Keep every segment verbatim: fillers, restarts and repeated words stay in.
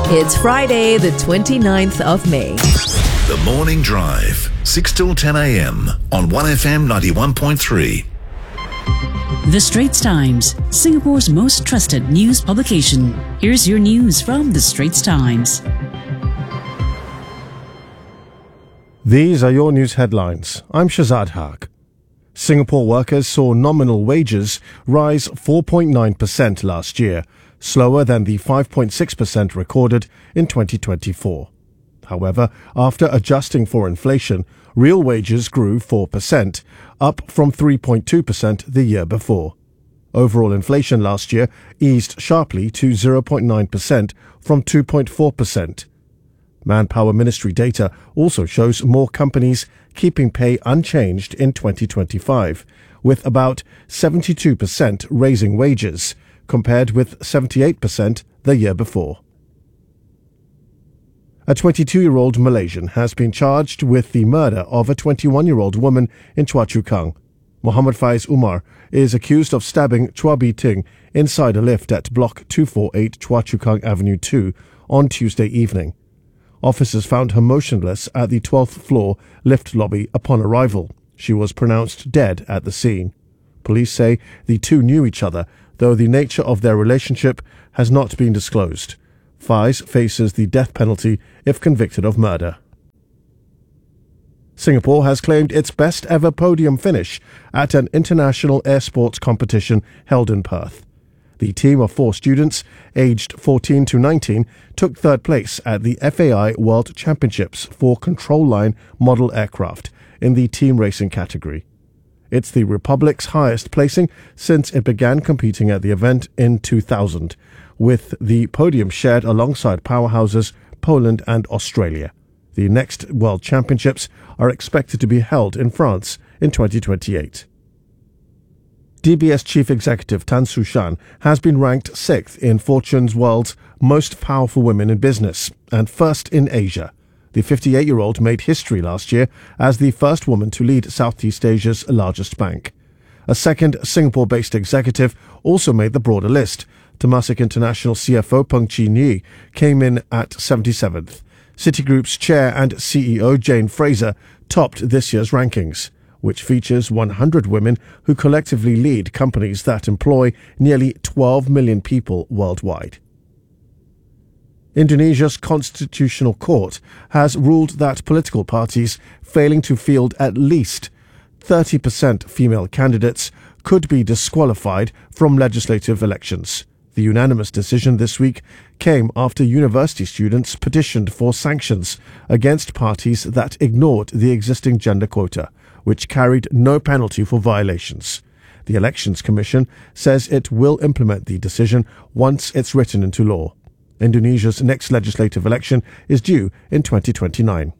It's Friday, the twenty-ninth of May. The Morning Drive, six till ten a.m. on one F M ninety-one point three. The Straits Times, Singapore's most trusted news publication. Here's your news from The Straits Times. These are your news headlines. I'm Shazad Haq. Singapore workers saw nominal wages rise four point nine percent last year, slower than the five point six percent recorded in twenty twenty-four. However, after adjusting for inflation, real wages grew four percent, up from three point two percent the year before. Overall inflation last year eased sharply to zero point nine percent from two point four percent. Manpower Ministry data also shows more companies keeping pay unchanged in twenty twenty-five, with about seventy-two percent raising wages, compared with seventy-eight percent the year before. A twenty-two-year-old Malaysian has been charged with the murder of a twenty-one-year-old woman in Choa Chu Kang. Muhammad Faiz Umar is accused of stabbing Chua Bi Ting inside a lift at Block two forty-eight Choa Chu Kang Avenue two on Tuesday evening. Officers found her motionless at the twelfth floor lift lobby upon arrival. She was pronounced dead at the scene. Police say the two knew each other, though the nature of their relationship has not been disclosed. Faiz faces the death penalty if convicted of murder. Singapore has claimed its best ever podium finish at an international air sports competition held in Perth. The team of four students, aged fourteen to nineteen, took third place at the F A I World Championships for Control Line Model Aircraft in the team racing category. It's the Republic's highest placing since it began competing at the event in two thousand, with the podium shared alongside powerhouses Poland and Australia. The next World Championships are expected to be held in France in twenty twenty-eight. D B S Chief Executive Tan Su Shan has been ranked sixth in Fortune's World's Most Powerful Women in Business and first in Asia. The fifty-eight-year-old made history last year as the first woman to lead Southeast Asia's largest bank. A second Singapore-based executive also made the broader list. Temasek International C F O Peng Chi Ni came in at seventy-seventh. Citigroup's chair and C E O Jane Fraser topped this year's rankings, which features one hundred women who collectively lead companies that employ nearly twelve million people worldwide. Indonesia's Constitutional Court has ruled that political parties failing to field at least thirty percent female candidates could be disqualified from legislative elections. The unanimous decision this week came after university students petitioned for sanctions against parties that ignored the existing gender quota, which carried no penalty for violations. The Elections Commission says it will implement the decision once it's written into law. Indonesia's next legislative election is due in twenty twenty-nine.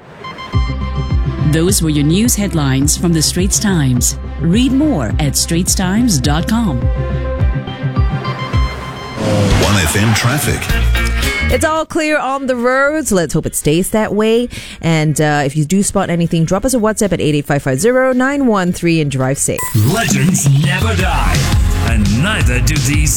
Those were your news headlines from The Straits Times. Read more at straits times dot com. one F M traffic. It's all clear on the roads. Let's hope it stays that way. And uh, if you do spot anything, drop us a WhatsApp at eight eight five five zero nine one three and drive safe. Legends never die, and neither do these